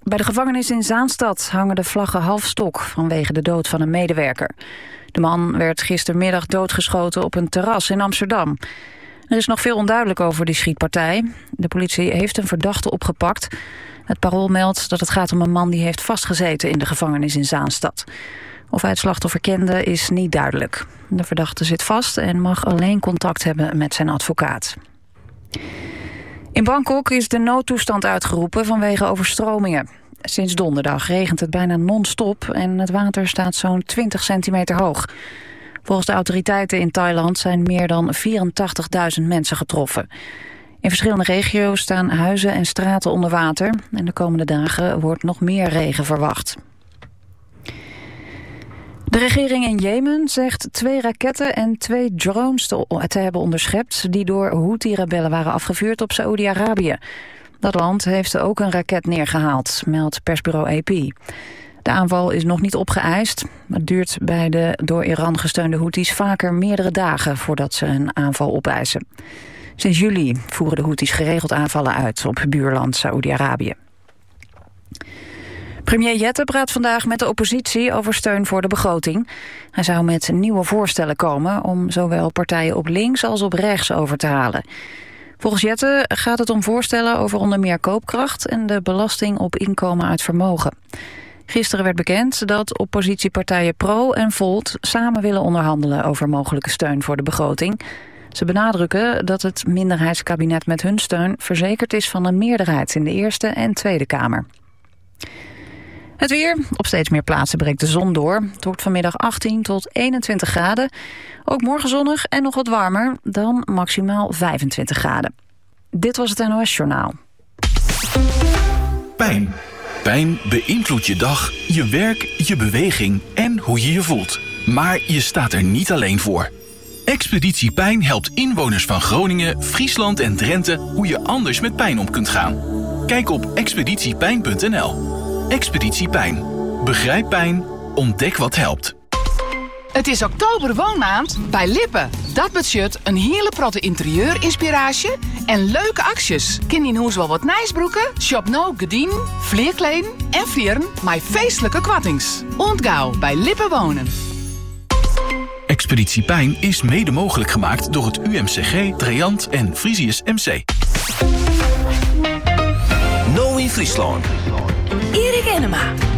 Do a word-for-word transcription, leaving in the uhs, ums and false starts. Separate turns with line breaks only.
Bij de gevangenis in Zaanstad hangen de vlaggen half stok vanwege de dood van een medewerker. De man werd gistermiddag doodgeschoten op een terras in Amsterdam. Er is nog veel onduidelijk over die schietpartij. De politie heeft een verdachte opgepakt. Het Parool meldt dat het gaat om een man die heeft vastgezeten in de gevangenis in Zaanstad. Of hij het slachtoffer kende is niet duidelijk. De verdachte zit vast en mag alleen contact hebben met zijn advocaat. In Bangkok is de noodtoestand uitgeroepen vanwege overstromingen. Sinds donderdag regent het bijna non-stop en het water staat zo'n twintig centimeter hoog. Volgens de autoriteiten in Thailand zijn meer dan vierentachtigduizend mensen getroffen. In verschillende regio's staan huizen en straten onder water en de komende dagen wordt nog meer regen verwacht. De regering in Jemen zegt twee raketten en twee drones te, te hebben onderschept die door Houthi-rebellen waren afgevuurd op Saoedi-Arabië. Dat land heeft ook een raket neergehaald, meldt persbureau A P. De aanval is nog niet opgeëist. Het duurt bij de door Iran gesteunde Houthis vaker meerdere dagen voordat ze een aanval opeisen. Sinds juli voeren de Houthis geregeld aanvallen uit op buurland Saoedi-Arabië. Premier Jette praat vandaag met de oppositie over steun voor de begroting. Hij zou met nieuwe voorstellen komen om zowel partijen op links als op rechts over te halen. Volgens Jette gaat het om voorstellen over onder meer koopkracht en de belasting op inkomen uit vermogen. Gisteren werd bekend dat oppositiepartijen Pro en Volt samen willen onderhandelen over mogelijke steun voor de begroting. Ze benadrukken dat het minderheidskabinet met hun steun verzekerd is van een meerderheid in de Eerste en Tweede Kamer. Het weer. Op steeds meer plaatsen breekt de zon door. Het wordt vanmiddag achttien tot eenentwintig graden. Ook morgen zonnig en nog wat warmer, dan maximaal vijfentwintig graden. Dit was het N O S Journaal.
Pijn. Pijn beïnvloedt je dag, je werk, je beweging en hoe je je voelt. Maar je staat er niet alleen voor. Expeditie Pijn helpt inwoners van Groningen, Friesland en Drenthe hoe je anders met pijn om kunt gaan. Kijk op expeditie pijn punt n l. Expeditie Pijn. Begrijp pijn, ontdek wat helpt.
Het is oktober woonmaand bij Lippen. Dat betekent een hele protte interieurinspiratie en leuke acties. Ken in huis wel wat nijsbroeken, shop nou gedien, vleerkleen en vieren met feestelijke kwattings. Ontgauw bij Lippen wonen.
Expeditie Pijn is mede mogelijk gemaakt door het U M C G, Triant en Frisius M C.
Nou in Friesland.
Erik Enema.